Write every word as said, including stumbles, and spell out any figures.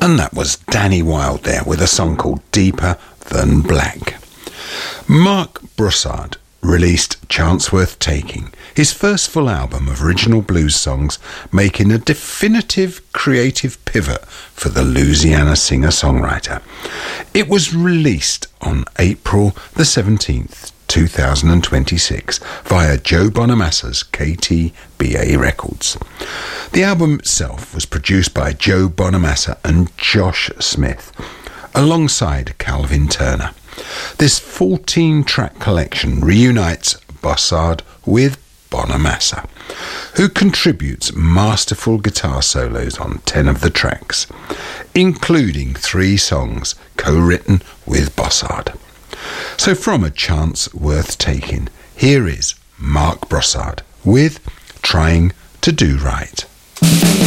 And that was Danny Wilde there with a song called Deeper Than Black. Mark Broussard released Chance Worth Taking, his first full album of original blues songs, making a definitive creative pivot for the Louisiana singer-songwriter. It was released on April the seventeenth, two thousand twenty-six via Joe Bonamassa's K T B A Records. The album itself was produced by Joe Bonamassa and Josh Smith, alongside Calvin Turner. This fourteen-track collection reunites Broussard with Bonamassa, who contributes masterful guitar solos on ten of the tracks, including three songs co-written with Broussard. So from A Chance Worth Taking, here is Mark Broussard with Trying to Do Right.